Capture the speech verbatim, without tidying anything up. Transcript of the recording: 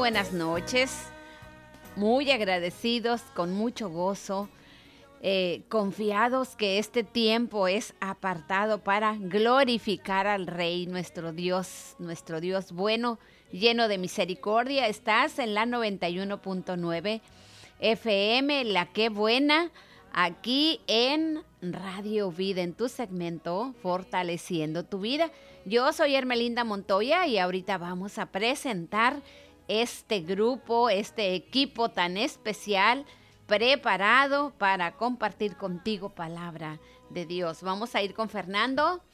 buenas noches, muy agradecidos, con mucho gozo, eh, confiados que este tiempo es apartado para glorificar al Rey, nuestro Dios, nuestro Dios bueno, lleno de misericordia. Estás en la noventa y uno punto nueve F M, La Qué Buena, aquí en Radio Vida, en tu segmento Fortaleciendo tu Vida. Yo soy Hermelinda Montoya y ahorita vamos a presentar este grupo, este equipo tan especial, preparado para compartir contigo palabra de Dios. Vamos a ir con Fernando.